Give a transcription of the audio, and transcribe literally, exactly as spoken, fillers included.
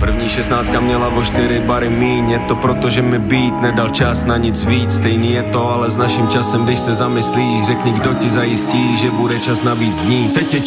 První šestnáctka měla o čtyři bary míň. Je to proto, že mi beat nedal čas na nic víc. Stejný je to ale s naším časem, když se zamyslíš. Řekni, kdo ti zajistí, že bude čas na víc dní. Teď je